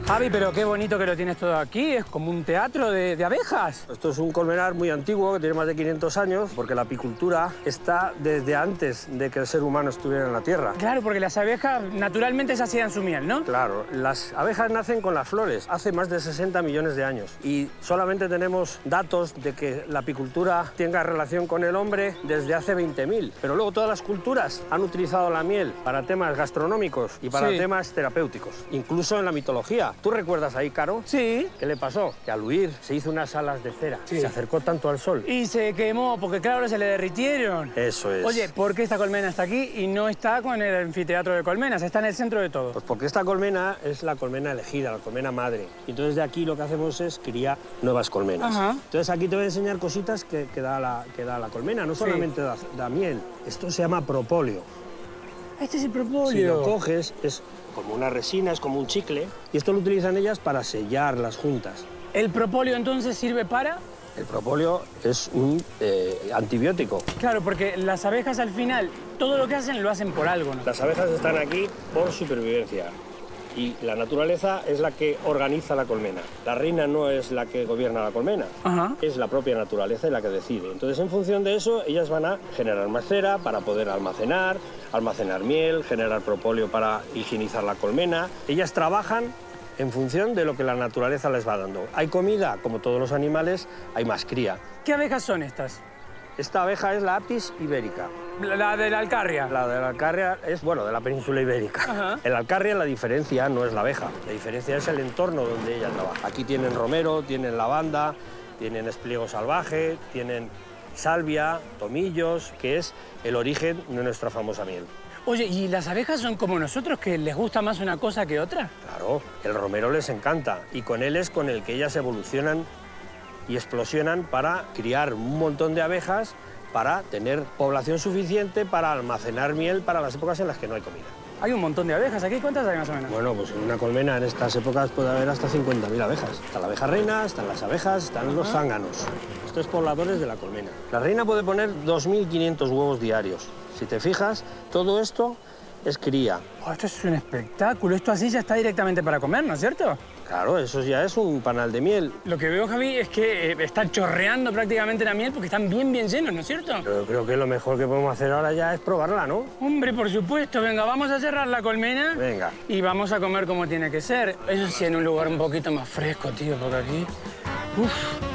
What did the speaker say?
Javi, pero qué bonito que lo tienes todo aquí. Es como un teatro de abejas. Esto es un colmenar muy antiguo, que tiene más de 500 años, porque la apicultura está desde antes de que el ser humano estuviera en la Tierra. Claro, porque las abejas naturalmente se hacían su miel, ¿no? Claro, las abejas nacen con las flores hace más de 60 millones de años y solamente tenemos datos de que la apicultura tenga relación con el hombre desde hace 20.000. Pero luego todas las culturas han utilizado la miel para temas gastronómicos y para temas terapéuticos, incluso en la mitología. ¿Tú recuerdas ahí, Caro? Sí. ¿Qué le pasó? Que al huir se hizo unas alas de cera. Sí. Se acercó tanto al sol. Y se quemó, porque claro, se le derritieron. Eso es. Oye, ¿por qué esta colmena está aquí y no está con el anfiteatro de colmenas? Está en el centro de todo. Pues porque esta colmena es la colmena elegida, la colmena madre. Y entonces de aquí lo que hacemos es criar nuevas colmenas. Ajá. Entonces aquí te voy a enseñar cositas que da la colmena. No solamente da miel. Esto se llama propóleo. Este es el propóleo. Si lo coges, es como una resina, es como un chicle. Y esto lo utilizan ellas para sellar las juntas. ¿El propóleo entonces sirve para...? El propóleo es un antibiótico. Claro, porque las abejas al final, todo lo que hacen lo hacen por algo, ¿no? Las abejas están aquí por supervivencia. Y la naturaleza es la que organiza la colmena. La reina no es la que gobierna la colmena, es la propia naturaleza la que decide. Entonces, en función de eso, ellas van a generar más cera para poder almacenar miel, generar propóleo para higienizar la colmena. Ellas trabajan en función de lo que la naturaleza les va dando. Hay comida, como todos los animales, hay más cría. ¿Qué abejas son estas? Esta abeja es la Apis ibérica. La de la Alcarria. La de la Alcarria es, bueno, de la península ibérica. Ajá. En la Alcarria la diferencia no es la abeja, la diferencia es el entorno donde ella trabaja. Aquí tienen romero, tienen lavanda, tienen espliego salvaje, tienen salvia, tomillos, que es el origen de nuestra famosa miel. Oye, ¿y las abejas son como nosotros, que les gusta más una cosa que otra? Claro, el romero les encanta y con él es con el que ellas evolucionan y explosionan para criar un montón de abejas para tener población suficiente para almacenar miel para las épocas en las que no hay comida. Hay un montón de abejas aquí. ¿Cuántas hay más o menos? Bueno, pues en una colmena en estas épocas puede haber hasta 50.000 abejas. Está la abeja reina, están las abejas, están los zánganos. Estos pobladores de la colmena. La reina puede poner 2.500 huevos diarios. Si te fijas, todo esto es cría. Oh, esto es un espectáculo. Esto así ya está directamente para comer, ¿no es cierto? Claro, eso ya es un panal de miel. Lo que veo, Javi, es que está chorreando prácticamente la miel porque están bien llenos, ¿no es cierto? Pero creo que lo mejor que podemos hacer ahora ya es probarla, ¿no? Hombre, por supuesto. Venga, vamos a cerrar la colmena. Venga. Y vamos a comer como tiene que ser. Eso sí, en un lugar un poquito más fresco, tío, porque aquí... Uf.